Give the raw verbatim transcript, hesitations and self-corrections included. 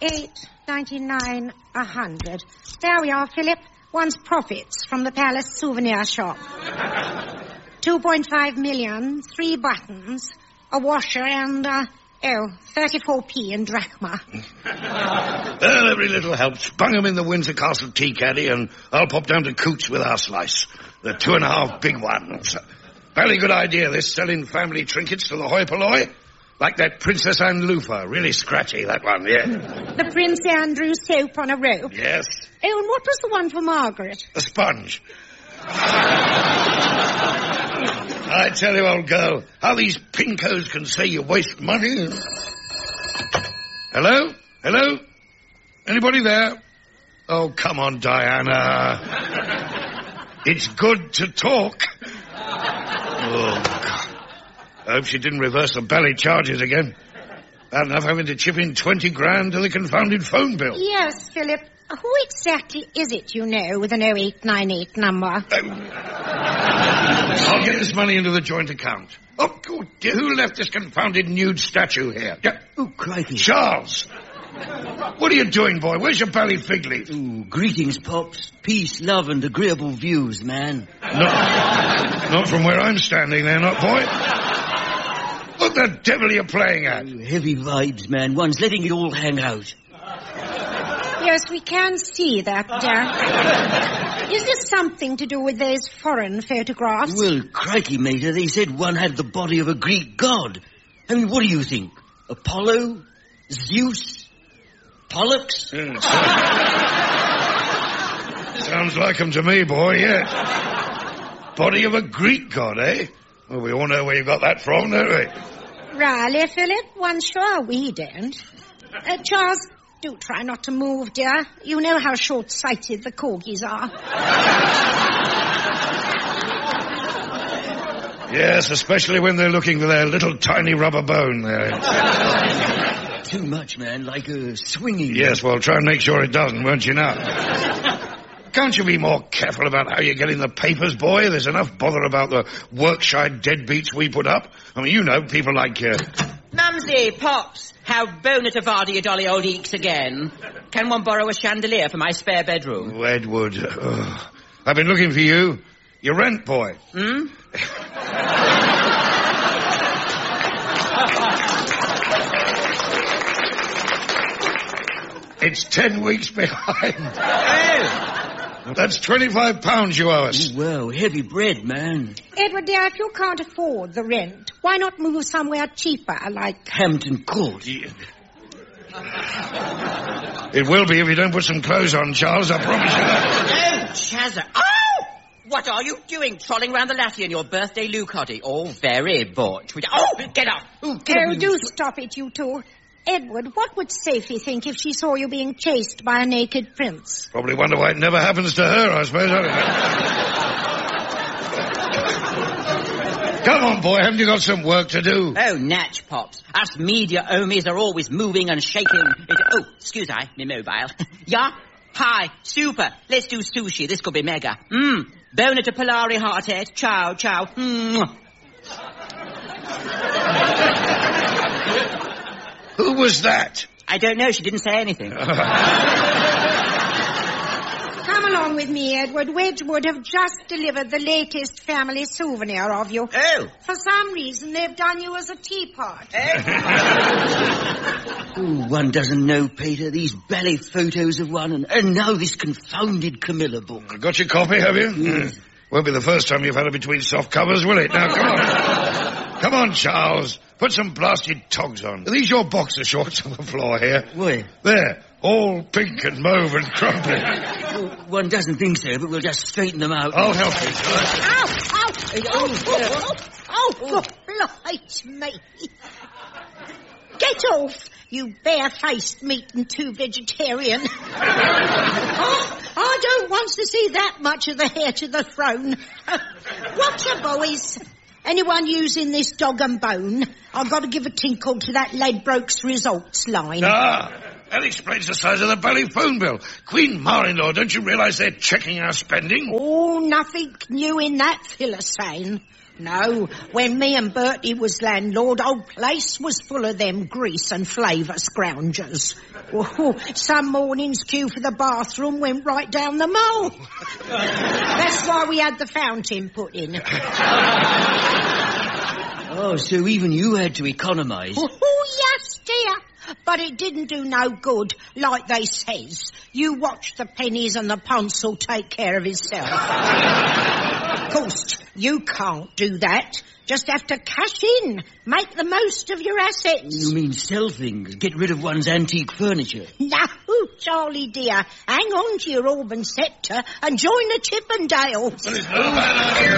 eight ninety-nine a hundred. There we are, Philip. One's profits from the Palace souvenir shop. two point five million, three buttons, a washer, and, uh, oh, thirty-four p in drachma. Well, every little helps. Bung 'em in the Windsor Castle tea caddy, and I'll pop down to Coots with our slice. The two and a half big ones. Very good idea, this, selling family trinkets to the hoi polloi. Like that Princess Anne loofah. Really scratchy, that one, yeah. The Prince Andrew soap on a rope. Yes. Oh, and what was the one for Margaret? A sponge. I tell you, old girl, how these pinkos can say you waste money. Hello? Hello? Anybody there? Oh, come on, Diana. It's good to talk. Oh, God. I hope she didn't reverse the belly charges again. Bad enough having to chip in twenty grand to the confounded phone bill. Yes, Philip. Who exactly is it, you know, with an oh eight nine eight number? Um, I'll get this money into the joint account. Oh, good dear, who left this confounded nude statue here? Yeah. Oh, crikey. Charles! What are you doing, boy? Where's your bally fig leaf? Ooh, greetings, Pops. Peace, love, and agreeable views, man. Not, not from where I'm standing there, not, boy. What the devil are you playing at? Ooh, heavy vibes, man. One's letting it all hang out. Yes, we can see that, Jack. Is this something to do with those foreign photographs? Well, crikey, mater, they said one had the body of a Greek god. I mean, what do you think? Apollo? Zeus? Pollux? Yeah, sounds, sounds like him to me, boy, yes. Body of a Greek god, eh? Well, we all know where you got that from, don't we? Really, Philip? One sure we don't. Uh, Charles, do try not to move, dear. You know how short-sighted the corgis are. Yes, especially when they're looking for their little tiny rubber bone there. Too much, man, like a swinging... Yes, well, try and make sure it doesn't, won't you now? Can't you be more careful about how you get in the papers, boy? There's enough bother about the Workshire deadbeats we put up. I mean, you know, people like... Uh... Mumsy, Pops, how bonatavada you dolly old eeks again. Can one borrow a chandelier for my spare bedroom? Oh, Edward. Oh, I've been looking for you. Your rent, boy. Hmm? It's ten weeks behind. Oh. That's twenty-five pounds you owe us. Ooh, well, heavy bread, man. Edward, dear, if you can't afford the rent, why not move somewhere cheaper, like... Hampton Court. Yeah. It will be if you don't put some clothes on, Charles, I promise you that. Oh, Chazza. Oh! What are you doing, trolling round the latty in your birthday Lucoddy? Oh, very butch. Oh, get up. Oh, oh do stop it, you two. Edward, what would Sophie think if she saw you being chased by a naked prince? Probably wonder why it never happens to her, I suppose. I don't know. Come on, boy, haven't you got some work to do? Oh, natch, Pops. Us media omies are always moving and shaking. It... Oh, excuse I, me mobile. Yeah? Hi, super. Let's do sushi. This could be mega. Mmm. Bona to Polari hearthead. Ciao, ciao. Mmm. Who was that? I don't know. She didn't say anything. Come along with me, Edward. Wedgwood have just delivered the latest family souvenir of you. Oh. For some reason, they've done you as a teapot. Oh. Ooh, one doesn't know, Peter. These ballet photos of one, and, and now this confounded Camilla book. Got your copy, have you? Yes. Mm. Won't be the first time you've had it between soft covers, will it? Now, come on. Come on, Charles. Put some blasted togs on. Are these your boxer shorts on the floor here? Where? There. All pink and mauve and crumbly. Well, one doesn't think so, but we'll just straighten them out. I'll help you, Charles. Ow! Ow! Oh, oh, oh, oh, blight me. Get off, you bare-faced meat-and-two vegetarian. oh, I don't want to see that much of the heir to the throne. Watcha, boys. Anyone using this dog and bone, I've got to give a tinkle to that Ladbrokes results line. Ah, that explains the size of the belly phone bill. Queen Mother-in-law, don't you realise they're checking our spending? Oh, nothing new in that, Philistine. No, when me and Bertie was landlord, old place was full of them grease and flavour scroungers. Oh, some mornings queue for the bathroom went right down the mole. That's why we had the fountain put in. Oh, so even you had to economise. Oh, yes, dear. But it didn't do no good, like they says. You watch the pennies and the punts will take care of itself. Of course, you can't do that. Just have to cash in. Make the most of your assets. You mean sell things, get rid of one's antique furniture? No, Charlie dear. Hang on to your Auburn sceptre and join the Chippendales.